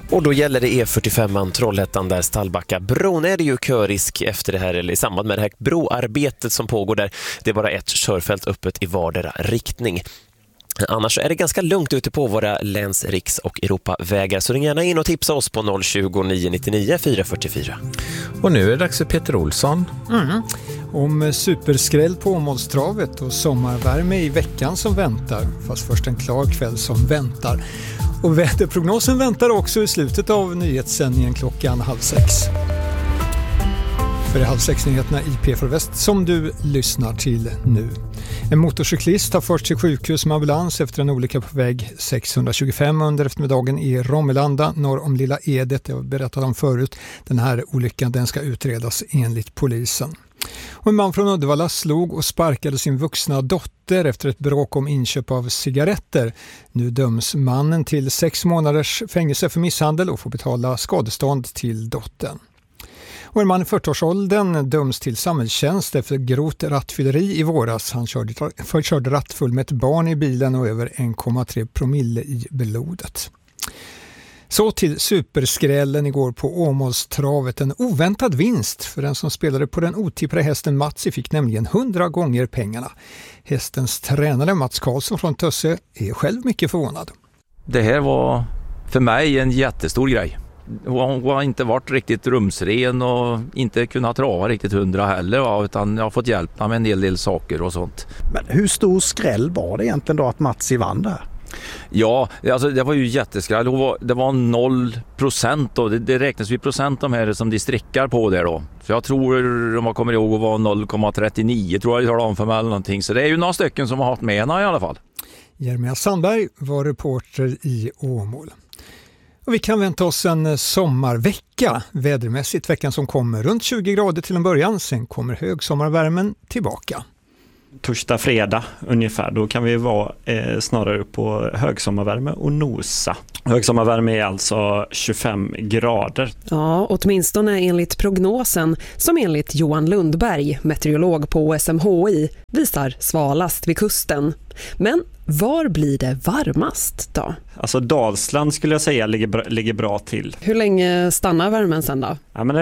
Och då gäller det E45 Trollhättan där Stallbacka bron är det ju körisk efter det här, eller i samband med det här broarbetet som pågår där. Det är bara ett körfält öppet i vardera riktning. Annars är det ganska lugnt ute på våra läns-, riks- och Europavägar. Så ring gärna in och tipsa oss på 020 999 444. Och nu är det dags för Peter Olsson. Om superskräll på Åmålstravet och sommarvärme i veckan som väntar. Fast först en klar kväll som väntar. Och väderprognosen väntar också i slutet av nyhetssändningen klockan 5:30. För det är 5:30-nyheterna i P4 Väst som du lyssnar till nu. En motorcyklist har förts till sjukhus med ambulans efter en olycka på väg 625 under eftermiddagen i Romelanda norr om Lilla Edet. Jag berättade om förut. Den här olyckan den ska utredas enligt polisen. Och en man från Uddevalla slog och sparkade sin vuxna dotter efter ett bråk om inköp av cigaretter. Nu döms mannen till 6 månaders fängelse för misshandel och får betala skadestånd till dottern. Och en man i 40-årsåldern döms till samhällstjänst efter grovt rattfylleri i våras. Han körde rattfull med ett barn i bilen och över 1,3 promille i blodet. Så till superskrällen igår på Åmålstravet. En oväntad vinst för den som spelade på den otippade hästen Matsi fick nämligen 100 gånger pengarna. Hästens tränare Mats Karlsson från Tösse är själv mycket förvånad. Det här var för mig en jättestor grej. Hon har inte varit riktigt rumsren och inte kunnat trava riktigt 100 heller, utan jag har fått hjälp med en del saker och sånt. Men hur stor skräll var det egentligen då att Matsi vann där? Ja, alltså det var ju jätteskräll. Det var 0% då. Det räknas ju procent de här som de strickar på där då. Så jag tror, om jag kommer ihåg, var 0,39 tror jag det talade om för mig eller någonting. Så det är ju några stycken som har haft med henne i alla fall. Jeremia Sandberg var reporter i Åmål. Och vi kan vänta oss en sommarvecka vädermässigt veckan som kommer. Runt 20 grader till en början, sen kommer högsommarvärmen tillbaka. Torsdag, fredag ungefär, då kan vi vara snarare på högsommarvärme och nosa. Högsommarvärme är alltså 25 grader. Ja, åtminstone enligt prognosen som enligt Johan Lundberg, meteorolog på SMHI, visar svalast vid kusten. Men var blir det varmast då? Alltså Dalsland skulle jag säga ligger bra till. Hur länge stannar värmen sen då? Ja, men det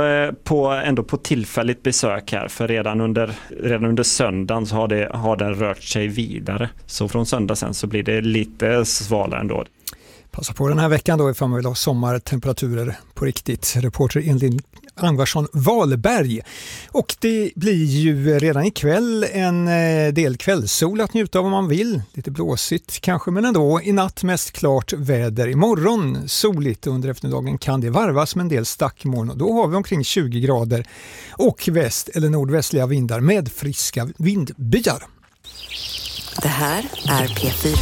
är ändå på tillfälligt besök här, för redan under söndagen så har den rört sig vidare. Så från söndag sen så blir det lite svalare ändå. Passa på den här veckan då ifall man vill ha sommartemperaturer på riktigt. Reporter Elin Angvarsson Wahlberg. Och det blir ju redan ikväll en del kvällssol att njuta av om man vill. Lite blåsigt kanske, men ändå i natt mest klart väder. Imorgon soligt, under eftermiddagen kan det varvas med en del stackmoln och då har vi omkring 20 grader och väst- eller nordvästliga vindar med friska vindbyar. Det här är P4.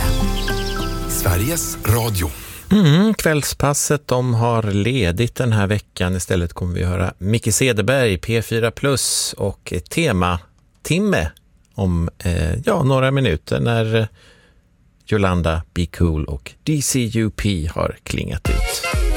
Sveriges Radio. Kvällspasset, de har ledigt den här veckan. Istället kommer vi höra Micke Cederberg, P4 Plus och tema-timme om några minuter när Yolanda Be Cool och DCUP har klingat ut.